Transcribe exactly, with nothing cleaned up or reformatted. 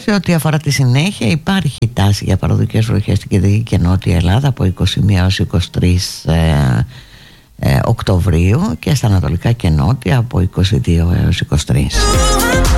Σε ό,τι αφορά τη συνέχεια, υπάρχει τάση για παραδοχές βροχές στην Κεντρική και Νότια Ελλάδα από είκοσι μία έως είκοσι τρεις ε, ε, Οκτωβρίου και στα Ανατολικά και Νότια από είκοσι δύο έως είκοσι τρεις.